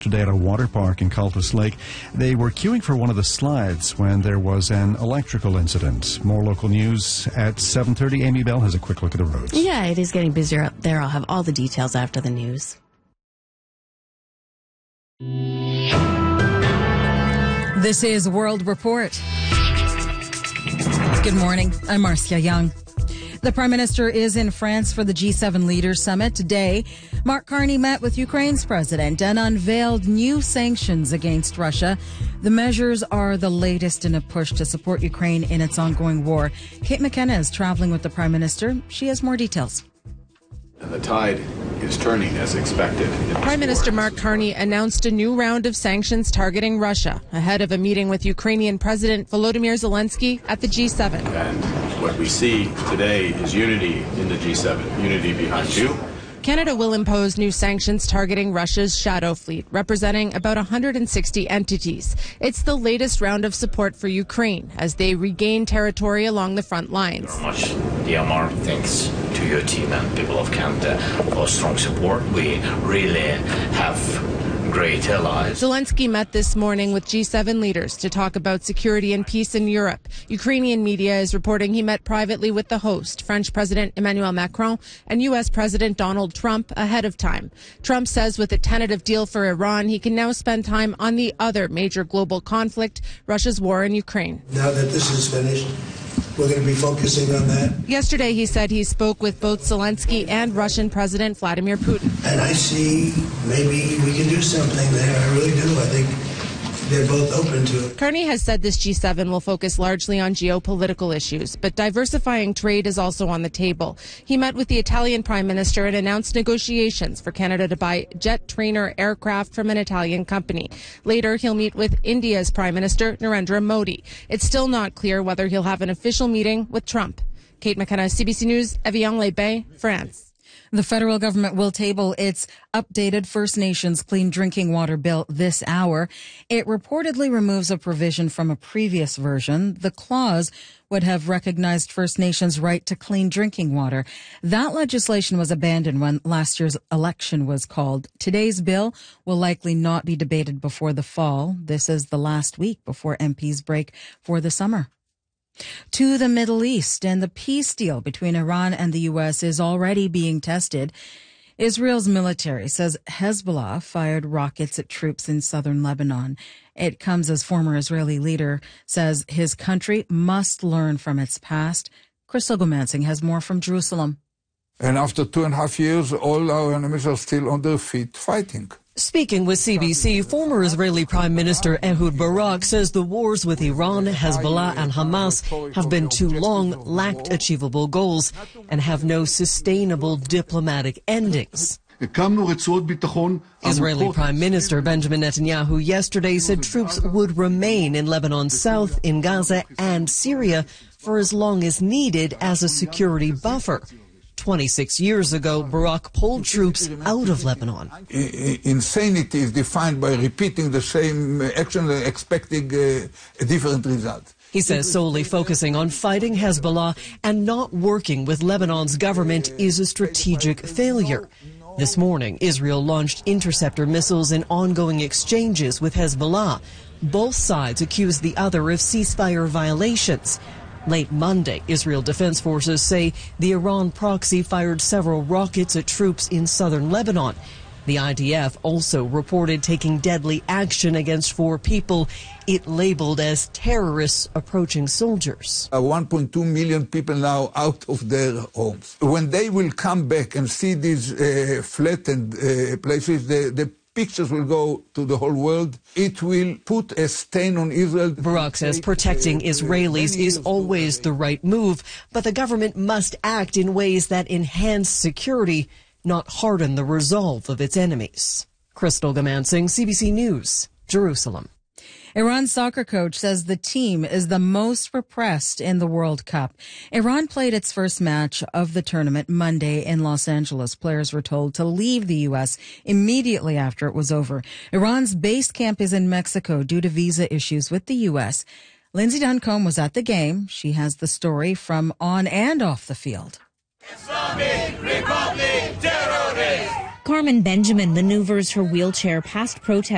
Today at a water park in Cultus Lake. They were queuing for one of the slides when there was an electrical incident. More local news at 7:30. Amy Bell has a quick look at the roads. Yeah, it is getting busier up there. I'll have all the details after the news. This is World Report. Good morning. I'm Marcia Young. The Prime Minister is in France for the G7 Leaders Summit today. Mark Carney met with Ukraine's president and unveiled new sanctions against Russia. The measures are the latest in a push to support Ukraine in its ongoing war. Kate McKenna is traveling with the Prime Minister. She has more details. The tide is turning as expected. Prime Minister Mark Carney announced a new round of sanctions targeting Russia ahead of a meeting with Ukrainian President Volodymyr Zelensky at the G7. And what we see today is unity in the G7, unity behind you. Canada will impose new sanctions targeting Russia's shadow fleet, representing about 160 entities. It's the latest round of support for Ukraine as they regain territory along the front lines. Very much, dear Mark, thanks to your team and people of Canada for strong support. We really have great allies. Zelensky met this morning with G7 leaders to talk about security and peace in Europe. Ukrainian media is reporting he met privately with the host, French President Emmanuel Macron, and U.S. President Donald Trump ahead of time. Trump says with a tentative deal for Iran, he can now spend time on the other major global conflict, Russia's war in Ukraine. Now that this is finished, we're going to be focusing on that. Yesterday, he said he spoke with both Zelensky and Russian President Vladimir Putin. And I see maybe we can do something there. I really do. I think they're both open to it. Carney has said this G7 will focus largely on geopolitical issues, but diversifying trade is also on the table. He met with the Italian Prime Minister and announced negotiations for Canada to buy jet trainer aircraft from an Italian company. Later, he'll meet with India's Prime Minister, Narendra Modi. It's still not clear whether he'll have an official meeting with Trump. Kate McKenna, CBC News, Evian-les-Bains, France. The federal government will table its updated First Nations Clean Drinking Water Bill this hour. It reportedly removes a provision from a previous version. The clause would have recognized First Nations' right to clean drinking water. That legislation was abandoned when last year's election was called. Today's bill will likely not be debated before the fall. This is the last week before MPs break for the summer. To the Middle East, and the peace deal between Iran and the U.S. is already being tested. Israel's military says Hezbollah fired rockets at troops in southern Lebanon. It comes as former Israeli leader says his country must learn from its past. Crystal Gomansing has more from Jerusalem. And after 2.5 years, all our enemies are still on their feet fighting. Speaking with CBC, former Israeli Prime Minister Ehud Barak says the wars with Iran, Hezbollah and Hamas have been too long, lacked achievable goals, and have no sustainable diplomatic endings. Israeli Prime Minister Benjamin Netanyahu yesterday said troops would remain in Lebanon's south, in Gaza and Syria for as long as needed as a security buffer. 26 years ago, Barak pulled troops out of Lebanon. Insanity is defined by repeating the same action and expecting a different result. He says solely focusing on fighting Hezbollah and not working with Lebanon's government is a strategic failure. This morning, Israel launched interceptor missiles in ongoing exchanges with Hezbollah. Both sides accuse the other of ceasefire violations. Late Monday, Israel Defense Forces say the Iran proxy fired several rockets at troops in southern Lebanon. The IDF also reported taking deadly action against 4 people it labeled as terrorists approaching soldiers. 1.2 million people now out of their homes. When they will come back and see these flattened places, the pictures will go to the whole world. It will put a stain on Israel. Barak says protecting Israelis is always the right move, but the government must act in ways that enhance security, not harden the resolve of its enemies. Crystal Gomansing, CBC News, Jerusalem. Iran's soccer coach says the team is the most repressed in the World Cup. Iran played its first match of the tournament Monday in Los Angeles. Players were told to leave the U.S. immediately after it was over. Iran's base camp is in Mexico due to visa issues with the U.S. Lindsay Duncombe was at the game. She has the story from on and off the field. Islamic Republic terrorists! Carmen Benjamin maneuvers her wheelchair past protesters